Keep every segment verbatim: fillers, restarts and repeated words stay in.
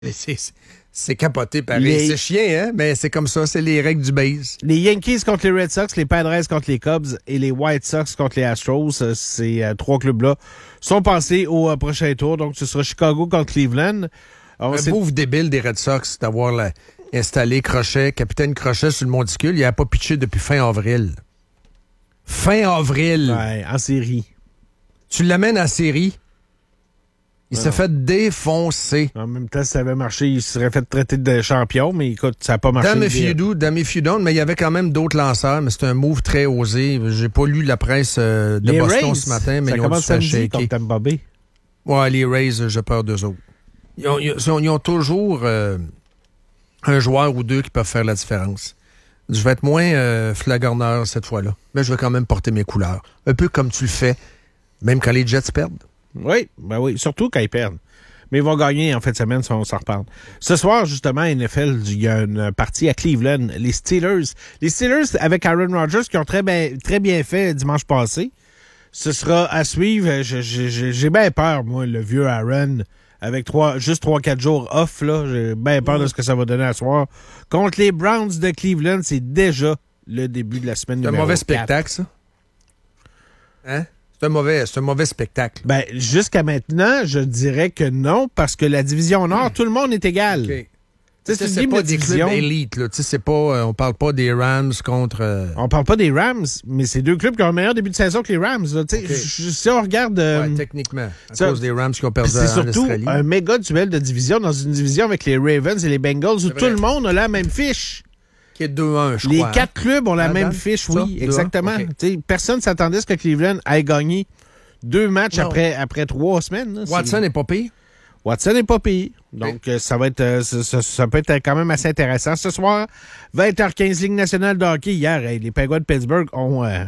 C'est, c'est capoté pareil. Les... C'est chiant, hein? Mais c'est comme ça, c'est les règles du base. Les Yankees contre les Red Sox, les Padres contre les Cubs et les White Sox contre les Astros. Ces euh, trois clubs-là sont passés au euh, prochain tour. Donc, ce sera Chicago contre Cleveland. Alors, un pauvre débile des Red Sox d'avoir la, installé Crochet, capitaine Crochet sur le monticule. Il n'a pas pitché depuis fin avril. Fin avril. Ouais, en série. Tu l'amènes en série. Il ouais. s'est fait défoncer. En même temps, si ça avait marché, il serait fait traiter de champion, mais écoute, ça n'a pas marché. Damn if you do, damn if you don't, mais il y avait quand même d'autres lanceurs, mais c'était un move très osé. J'ai pas lu la presse euh, de les Boston Rays, ce matin, mais ça ils ont dû se faire shaker. Tampa Bay. Ouais, les Rays, j'ai peur d'eux autres. Ils ont, ils ont, ils ont toujours euh, un joueur ou deux qui peuvent faire la différence. Je vais être moins euh, flagorneur cette fois-là, mais je vais quand même porter mes couleurs. Un peu comme tu le fais, même quand les Jets perdent. Oui, ben oui, surtout quand ils perdent. Mais ils vont gagner en fin de semaine si on s'en reparle. Ce soir, justement, N F L, il y a une partie à Cleveland. Les Steelers. Les Steelers, avec Aaron Rodgers, qui ont très bien, très bien fait dimanche passé. Ce sera à suivre. Je, je, je, j'ai bien peur, moi, le vieux Aaron, avec trois, juste trois quatre jours off, là. J'ai bien peur de ce que ça va donner à soir. Contre les Browns de Cleveland, c'est déjà le début de la semaine numéro C'est un mauvais quatre. spectacle, ça. Hein? C'est un mauvais, c'est un mauvais spectacle. Ben, jusqu'à maintenant, je dirais que non, parce que la division Nord, mmh. tout le monde est égal. Okay. C'est, c'est, c'est pas de des division. clubs élites, là. C'est pas, euh, on parle pas des Rams contre... Euh... On parle pas des Rams, mais c'est deux clubs qui ont un meilleur début de saison que les Rams. Là. Okay. Je, si on regarde... Euh, ouais, techniquement, à ça, cause des Rams qui ont perdu c'est en surtout Australie. Un méga duel de division dans une division avec les Ravens et les Bengals où c'est tout vrai. Le monde a la même fiche. Qui est deux un, je les crois. Les quatre hein? clubs ont la ah, même Dan? fiche, ça? oui, exactement. Okay. Personne ne s'attendait à ce que Cleveland ait gagné deux matchs après, après trois semaines. Là. Watson n'est pas pire. Watson n'est pas pire. Donc, oui. euh, ça va être euh, ça, ça, ça peut être quand même assez intéressant. Ce soir, vingt heures quinze, Ligue nationale de hockey. Hier, hey, les Penguins de Pittsburgh ont euh,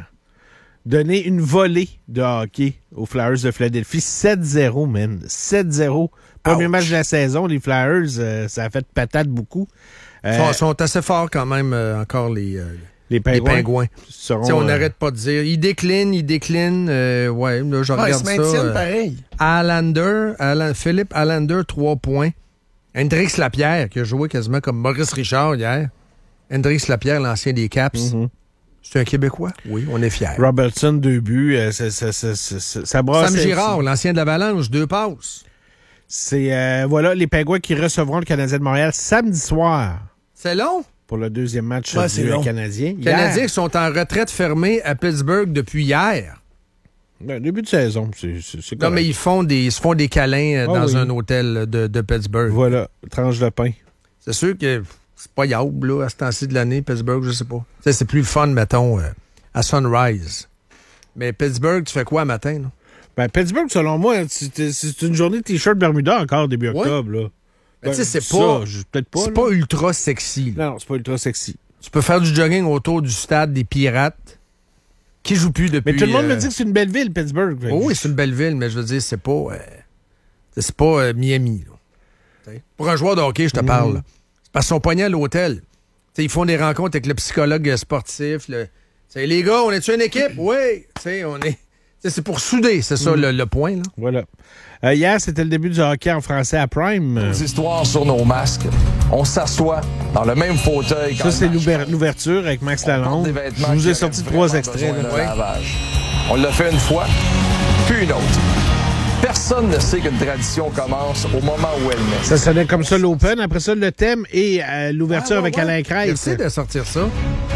donné une volée de hockey aux Flyers de Philadelphie. sept zéro, man. sept zéro. Premier Ouch. Match de la saison. Les Flyers, euh, ça a fait patate beaucoup. Ils euh, sont, sont assez forts quand même, euh, encore les... Euh... Les Pingouins. Les Pingouins. Seront, on euh... n'arrête pas de dire. Ils déclinent, ils déclinent. Euh, ouais, là, je ouais, regarde ils se maintiennent ça. pareil. Allander, Alan, Philippe Allander, trois points. Hendrix Lapierre, qui a joué quasiment comme Maurice Richard hier. Hendrix Lapierre, l'ancien des Caps. Mm-hmm. C'est un Québécois? Oui, on est fiers. Robertson, deux buts. Euh, ça, ça, ça, ça, ça brasse. Sam Girard, l'ancien de l'Avalanche, deux passes. C'est, euh, voilà, les Pingouins qui recevront le Canadien de Montréal samedi soir. C'est long? Pour le deuxième match ouais, du Canadien. Les Canadiens sont en retraite fermée à Pittsburgh depuis hier. Ben, début de saison, c'est, c'est, c'est Non, mais ils font des, ils se font des câlins oh, dans oui. un hôtel de, de Pittsburgh. Voilà, tranche de pain. C'est sûr que c'est pas yable, là, à ce temps-ci de l'année, Pittsburgh, je sais pas. T'sais, c'est plus le fun, mettons, euh, à Sunrise. Mais Pittsburgh, tu fais quoi à matin, là? Ben, Pittsburgh, selon moi, c'est, c'est une journée de T-shirt Bermuda encore, début ouais. octobre, là. Ben, tu sais, c'est pas, ça, peut-être pas, c'est pas ultra sexy. Là. Non, c'est pas ultra sexy. Tu peux faire du jogging autour du stade des Pirates qui jouent plus depuis... Mais tout le monde euh... me dit que c'est une belle ville, Pittsburgh. Oh, oui, c'est une belle ville, mais je veux dire, c'est pas... Euh... C'est pas euh, Miami. Là. Pour un joueur de hockey, je te mmh. parle. Là. C'est parce qu'ils sont pognés à l'hôtel. T'sais, ils font des rencontres avec le psychologue sportif. Le... Les gars, on est-tu une équipe? Oui. T'sais, on est... T'sais, c'est pour souder, c'est ça mmh. le, le point. Là. Voilà. Euh, hier, c'était le début du hockey en français à Prime. Les histoires sur nos masques. On s'assoit dans le même fauteuil. Ça, c'est l'ouver- l'ouverture avec Max Lalonde. Je vous ai sorti trois extraits. Là. On l'a fait une fois, puis une autre. Personne ne sait qu'une tradition commence au moment où elle naît. Ça sonnait comme ça l'Open. Après ça, le thème et euh, l'ouverture ah, ouais, avec ouais. Alain Crête. Merci de sortir ça.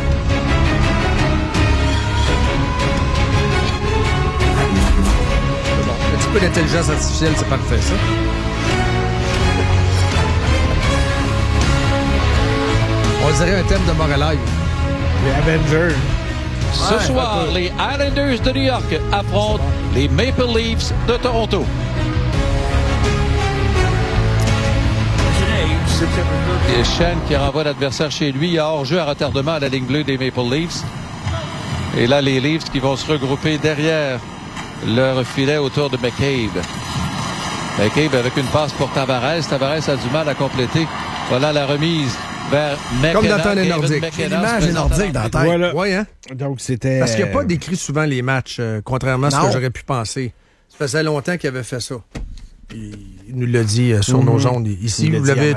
Un peu d'intelligence artificielle, c'est parfait, ça. On dirait un thème de Moralive. Les Avengers. Ce ouais, soir, les Islanders de New York affrontent les Maple Leafs de Toronto. Et Shen qui renvoie l'adversaire chez lui. Il y a hors-jeu à retardement à la ligne bleue des Maple Leafs. Et là, les Leafs qui vont se regrouper derrière leur filet autour de McCabe. McCabe avec une passe pour Tavares. Tavares a du mal à compléter. Voilà la remise vers McKenna. Comme dans le temps des Nordiques. L'image est nordique dans la tête. Voilà. Oui, hein? Donc, c'était... Parce qu'il n'y a pas décrit souvent les matchs, euh, contrairement à ce non. que j'aurais pu penser. Ça faisait longtemps qu'il avait fait ça. Il nous l'a dit euh, sur Mm-hmm. nos ondes ici. Il l'a Vous dit l'avez